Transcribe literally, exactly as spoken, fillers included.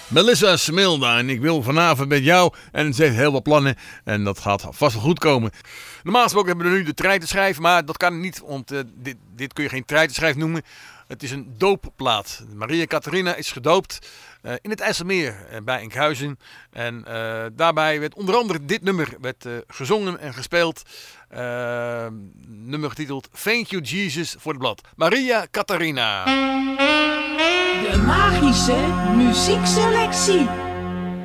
Melissa Smilda en ik wil vanavond met jou. En ze heeft heel wat plannen en dat gaat vast wel goed komen. Normaal gesproken hebben we nu de treitenschijf, maar dat kan niet, want uh, dit, dit kun je geen treitenschijf noemen. Het is een doopplaat. Maria Catharina is gedoopt uh, in het IJsselmeer uh, bij Enkhuizen. En uh, daarbij werd onder andere dit nummer werd, uh, gezongen en gespeeld. Uh, nummer getiteld Thank You Jesus voor het blad. Maria Catharina. De magische muziekselectie.